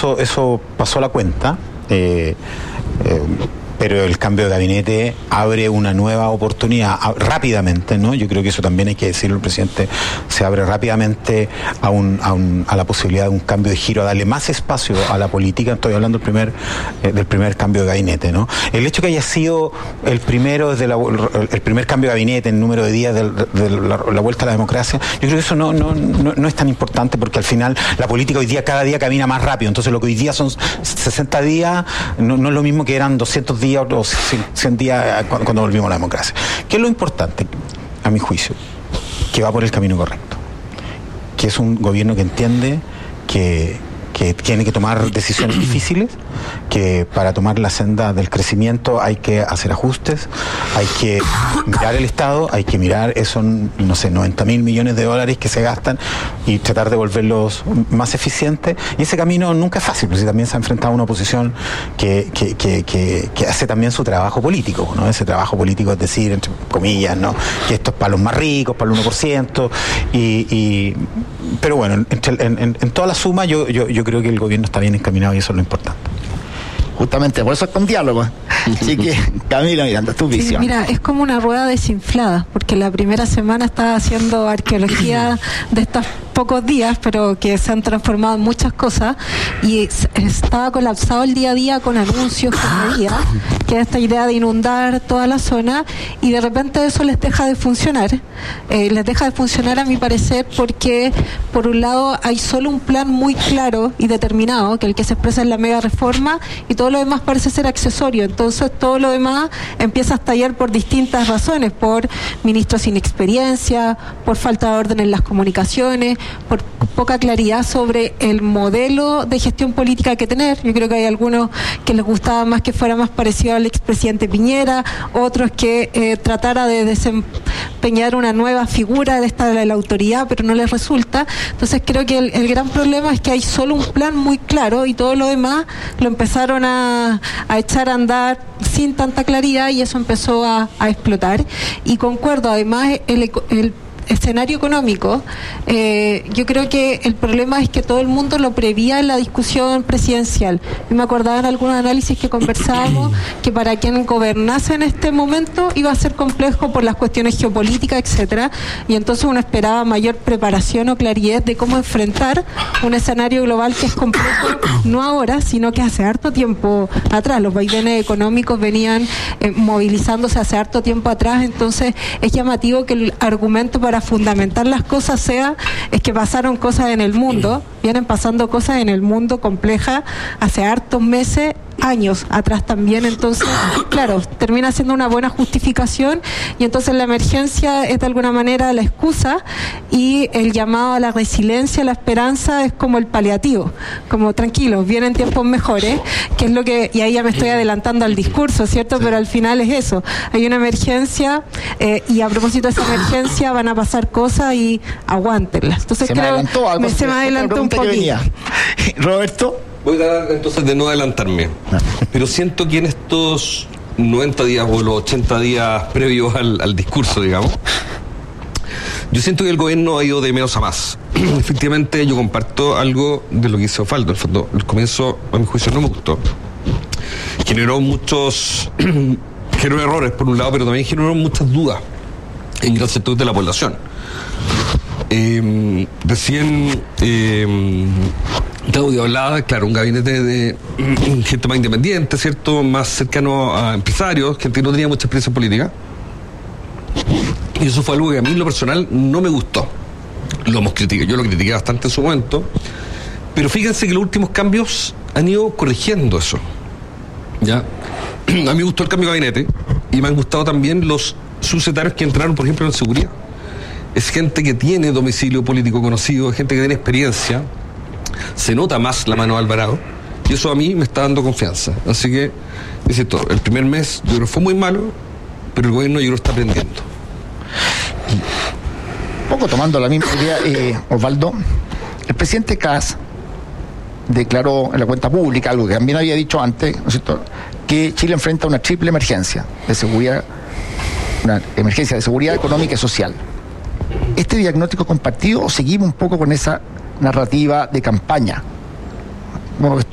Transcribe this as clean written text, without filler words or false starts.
eso pasó la cuenta. Pero el cambio de gabinete abre una nueva oportunidad rápidamente, ¿no? Yo creo que eso también hay que decirlo, el presidente se abre rápidamente a la posibilidad de un cambio de giro, a darle más espacio a la política. Estoy hablando del primer cambio de gabinete, ¿no? El hecho que haya sido el primero desde el primer cambio de gabinete en número de días de la vuelta a la democracia, yo creo que eso no es tan importante, porque al final la política hoy día cada día camina más rápido. Entonces lo que hoy día son 60 días no es lo mismo que eran 200 días o 100 días cuando volvimos a la democracia. ¿Qué es lo importante, a mi juicio? Que va por el camino correcto, que es un gobierno que entiende que tiene que tomar decisiones difíciles, que para tomar la senda del crecimiento hay que hacer ajustes, hay que mirar el Estado, hay que mirar esos, 90.000 millones de dólares que se gastan y tratar de volverlos más eficientes. Y ese camino nunca es fácil, porque también se ha enfrentado a una oposición que hace también su trabajo político, ¿no? Ese trabajo político es decir, entre comillas, ¿no?, que esto es para los más ricos, para el 1%, pero bueno, en toda la suma yo creo que el gobierno está bien encaminado y eso es lo importante. Justamente por eso es con diálogo. Así que, Camila Miranda, tu visión. Sí, mira, es como una rueda desinflada, porque la primera semana estaba haciendo arqueología de estos pocos días, pero que se han transformado en muchas cosas, y estaba colapsado el día a día con anuncios, con medidas, que es esta idea de inundar toda la zona, y de repente eso les deja de funcionar. Les deja de funcionar, a mi parecer, porque por un lado hay solo un plan muy claro y determinado, que es el que se expresa en la mega reforma, y todo lo demás parece ser accesorio. Entonces todo lo demás empieza a estallar por distintas razones, por ministros sin experiencia, por falta de orden en las comunicaciones, por poca claridad sobre el modelo de gestión política que tener. Yo creo que hay algunos que les gustaba más que fuera más parecido al expresidente Piñera, otros que tratara de desempeñar una nueva figura de la autoridad, pero no les resulta. Entonces creo que el gran problema es que hay solo un plan muy claro y todo lo demás lo empezaron a echar a andar sin tanta claridad, y eso empezó a explotar. Y concuerdo, además el escenario económico, yo creo que el problema es que todo el mundo lo prevía en la discusión presidencial. Yo me acordaba en algunos análisis que conversábamos que para quien gobernase en este momento iba a ser complejo por las cuestiones geopolíticas, etcétera, y entonces uno esperaba mayor preparación o claridad de cómo enfrentar un escenario global que es complejo, no ahora, sino que hace harto tiempo atrás. Los vaivenes económicos venían movilizándose hace harto tiempo atrás. Entonces es llamativo que el argumento para fundamentar las cosas es que pasaron cosas en el mundo, vienen pasando cosas en el mundo complejas hace hartos meses, años atrás también. Entonces, claro, termina siendo una buena justificación, y entonces la emergencia es de alguna manera la excusa, y el llamado a la resiliencia, a la esperanza, es como el paliativo, como tranquilos, vienen tiempos mejores, que es lo que, y ahí ya me estoy adelantando al discurso, ¿cierto? Sí. Pero al final es eso, hay una emergencia, y a propósito de esa emergencia van a pasar cosas y aguántenlas. Entonces se me adelantó un poquito. Roberto. Voy a tratar entonces de no adelantarme, pero siento que en estos 90 días o los 80 días previos al discurso, digamos, yo siento que el gobierno ha ido de menos a más. Efectivamente, yo comparto algo de lo que hizo Osvaldo. El comienzo, a mi juicio, no me gustó. Generó errores por un lado, pero también generó muchas dudas en gran sector de la población. Recién Claudio hablaba, claro, un gabinete de gente más independiente, ¿cierto?, más cercano a empresarios, gente que no tenía mucha experiencia política. Y eso fue algo que a mí en lo personal no me gustó. Lo hemos criticado, yo lo critiqué bastante en su momento, pero fíjense que los últimos cambios han ido corrigiendo eso. ¿Ya? A mí me gustó el cambio de gabinete, y me han gustado también los subsecretarios que entraron, por ejemplo, en seguridad. Es gente que tiene domicilio político conocido, es gente que tiene experiencia, se nota más la mano de Alvarado, y eso a mí me está dando confianza. Así que, insisto, el primer mes yo creo que fue muy malo, pero el gobierno yo creo que está aprendiendo. Un poco tomando la misma idea, Osvaldo, el presidente Kast declaró en la cuenta pública, algo que también había dicho antes, ¿no es cierto?, que Chile enfrenta una triple emergencia de seguridad, una emergencia de seguridad económica y social. ¿Este diagnóstico compartido o seguimos un poco con esa narrativa de campaña? ¿Cómo ves tú?